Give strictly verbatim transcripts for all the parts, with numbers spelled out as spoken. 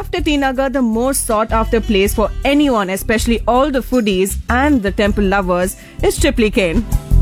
After T Nagar, the most sought after place for anyone, especially all the foodies and the temple lovers, is Triplicane.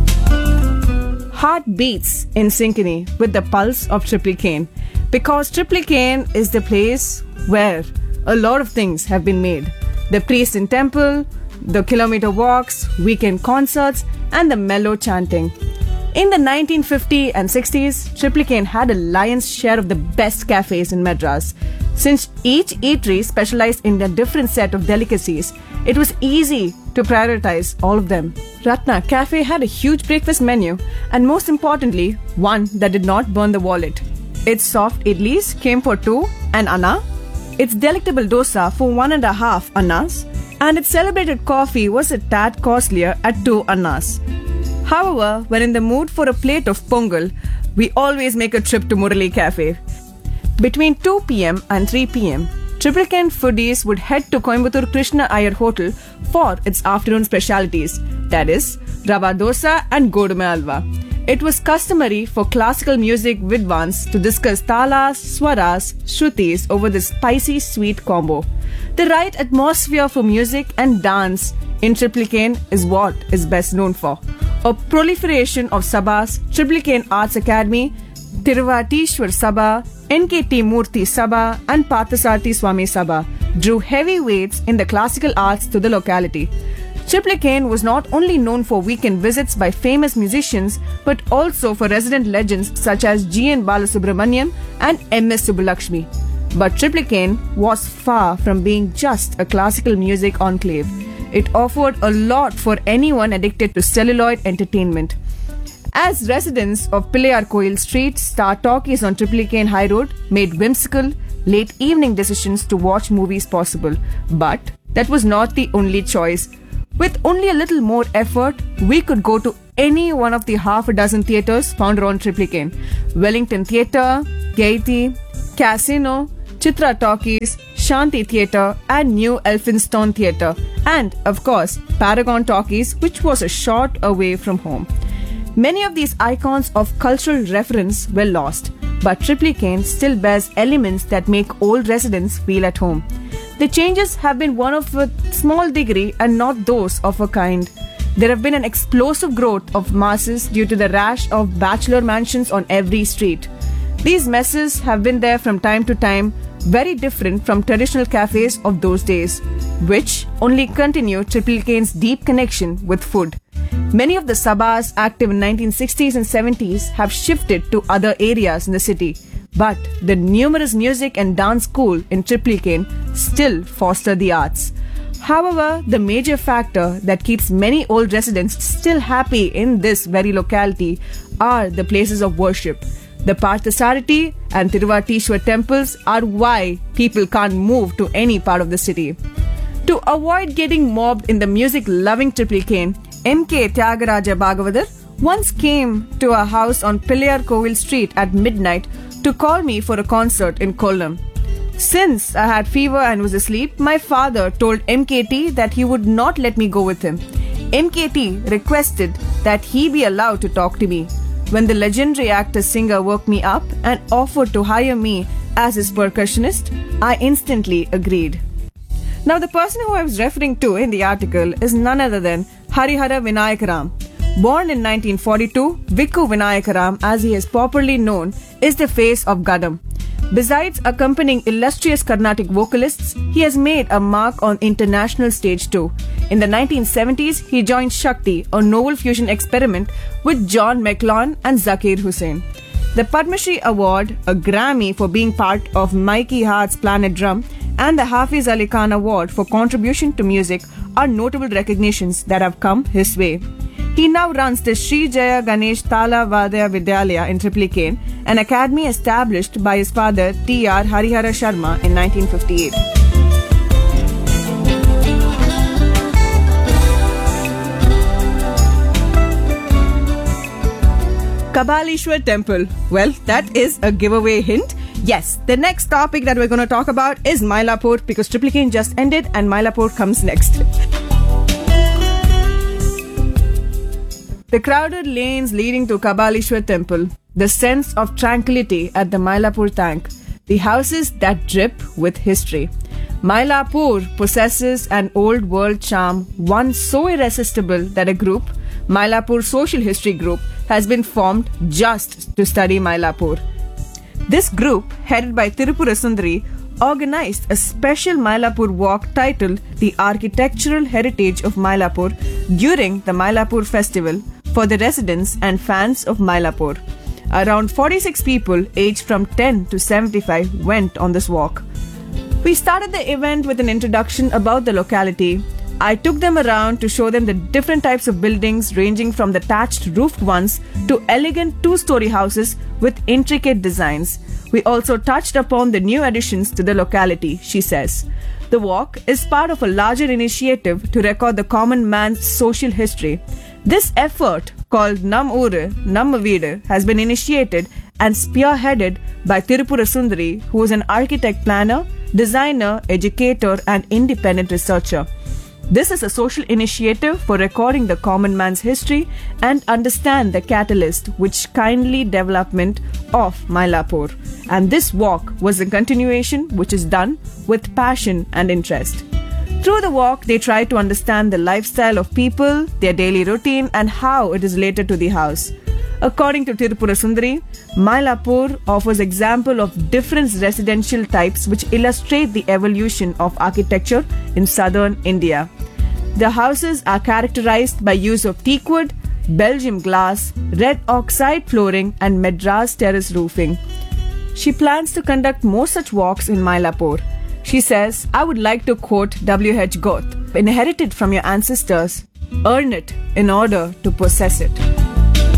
Heart beats in synchrony with the pulse of Triplicane because Triplicane is the place where a lot of things have been made. The priest in temple, the kilometer walks, weekend concerts, and the mellow chanting. In the nineteen fifties and sixties, Triplicane had a lion's share of the best cafes in Madras. Since each eatery specialized in a different set of delicacies, it was easy to prioritize all of them. Ratna Cafe had a huge breakfast menu and most importantly, one that did not burn the wallet. Its soft idlis came for two and anna, its delectable dosa for one and a half annas, and its celebrated coffee was a tad costlier at two annas. However, when in the mood for a plate of pongal, we always make a trip to Murali Cafe. Between two p.m. and three p.m., Triplicane foodies would head to Coimbatore Krishna Iyer Hotel for its afternoon specialities, that is, rava dosa and godume alva. It was customary for classical music vidwans to discuss talas, swaras, shrutis over this spicy sweet combo. The right atmosphere for music and dance in Triplicane is what is best known for. A proliferation of sabhas, Triplicane Arts Academy, Tiruvatishwar Sabha, N K T Murthy Sabha and Pathasarthi Swami Sabha drew heavy weights in the classical arts to the locality. Triplicane was not only known for weekend visits by famous musicians but also for resident legends such as G N Balasubramaniam and M S Subbulakshmi. But Triplicane was far from being just a classical music enclave. It offered a lot for anyone addicted to celluloid entertainment. As residents of Pillayar Koil Street, Star Talkies on Triplicane High Road made whimsical, late evening decisions to watch movies possible. But that was not the only choice. With only a little more effort, we could go to any one of the half a dozen theatres found around Triplicane. Wellington Theatre, Gaiety, Casino, Chitra Talkies, Shanti Theatre and New Elphinstone Theatre. And, of course, Paragon Talkies, which was a short away from home. Many of these icons of cultural reference were lost, but Triplicane still bears elements that make old residents feel at home. The changes have been one of a small degree and not those of a kind. There have been an explosive growth of masses due to the rash of bachelor mansions on every street. These messes have been there from time to time, very different from traditional cafes of those days, which only continue Triplicane's deep connection with food. Many of the sabhas active in nineteen sixties and seventies have shifted to other areas in the city, but the numerous music and dance school in Triplicane still foster the arts. However, the major factor that keeps many old residents still happy in this very locality are the places of worship. The Parthasarathi and Tiruvatishwar temples are why people can't move to any part of the city. To avoid getting mobbed in the music-loving Triplicane, M K Tyagaraja Bhagavathar once came to our house on Pillayar Koil Street at midnight to call me for a concert in Kollam. Since I had fever and was asleep, my father told M K T that he would not let me go with him. M K T requested that he be allowed to talk to me. When the legendary actor-singer woke me up and offered to hire me as his percussionist, I instantly agreed. Now, the person who I was referring to in the article is none other than Harihara Vinayakaram. Born in nineteen forty-two, Vikku Vinayakaram, as he is popularly known, is the face of Gadam. Besides accompanying illustrious Carnatic vocalists, he has made a mark on international stage too. In the nineteen seventies, he joined Shakti, a novel fusion experiment with John McLaughlin and Zakir Hussain. The Padma Shri Award, a Grammy for being part of Mikey Hart's Planet Drum, and the Hafiz Ali Khan Award for contribution to music are notable recognitions that have come his way. He now runs the Sri Jaya Ganesh Tala Vadya Vidyalaya in Triplicane, an academy established by his father T R Harihara Sharma in nineteen fifty-eight. Kabalishwar Temple. Well, that is a giveaway hint. Yes, the next topic that we're going to talk about is Mylapore because Triplicane just ended and Mylapore comes next. The crowded lanes leading to Kabalishwar Temple, the sense of tranquility at the Mylapore tank, the houses that drip with history. Mylapore possesses an old world charm, one so irresistible that a group, Mylapore Social History Group, has been formed just to study Mylapore. This group, headed by Tirupura Sundari, organized a special Mylapore walk titled The Architectural Heritage of Mylapore during the Mylapore Festival for the residents and fans of Mylapore. Around forty-six people aged from ten to seventy-five went on this walk. We started the event with an introduction about the locality. I took them around to show them the different types of buildings ranging from the thatched roofed ones to elegant two-story houses with intricate designs. We also touched upon the new additions to the locality, she says. The walk is part of a larger initiative to record the common man's social history. This effort, called Nam Uru, Namma Veedu, has been initiated and spearheaded by Tirupura Sundari, who is an architect planner, designer, educator, and independent researcher. This is a social initiative for recording the common man's history and understand the catalyst which kindly development of Mylapore. And this walk was a continuation which is done with passion and interest. Through the walk, they try to understand the lifestyle of people, their daily routine, and how it is related to the house. According to Tirupura Sundari, Mylapore offers example of different residential types which illustrate the evolution of architecture in southern India. The houses are characterized by use of teak wood, Belgium glass, red oxide flooring, and Madras terrace roofing. She plans to conduct more such walks in Mylapore. She says, I would like to quote W H Goethe, inherited from your ancestors, earn it in order to possess it.